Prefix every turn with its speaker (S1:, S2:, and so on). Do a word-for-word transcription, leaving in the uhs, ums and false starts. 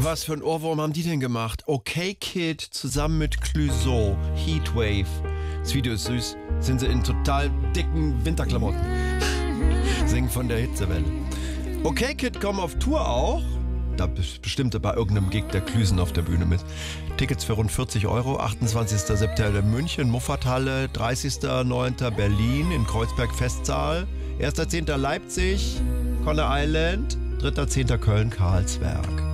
S1: was für ein Ohrwurm haben die denn gemacht? Okay Kid zusammen mit Clouseau, Heatwave. Das Video ist süß. Sind sie in total dicken Winterklamotten. Singen von der Hitzewelle. Okay Kid kommen auf Tour auch. Da bestimmt bei irgendeinem Gig der Klüsen auf der Bühne mit. Tickets für rund vierzig Euro. achtundzwanzigster September München, Muffathalle. dreißigster neunter Berlin in Kreuzberg Festsaal. erster zehnter Leipzig, Conner Island. dritter zehnter Köln, Karlsberg.